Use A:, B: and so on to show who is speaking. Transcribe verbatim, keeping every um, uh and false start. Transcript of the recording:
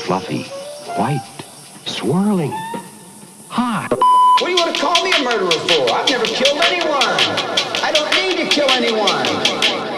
A: fluffy, white, swirling, hot.
B: What do you want to call me a murderer for? I've never killed anyone.